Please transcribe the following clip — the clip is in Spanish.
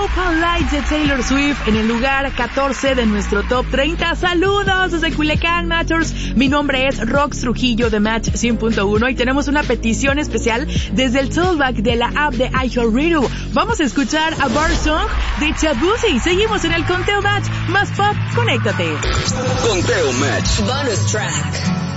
Hope and Light de Taylor Swift en el lugar 14 de nuestro Top 30. Saludos desde Culiacán, Matchers. Mi nombre es Rox Trujillo de Match 100.1 y tenemos una petición especial desde el Toolback de la app de iHeartRadio. Vamos a escuchar a Bar Song de Chabuzi. Seguimos en el Conteo Match. Más pop, conéctate. Conteo Match. Bonus track.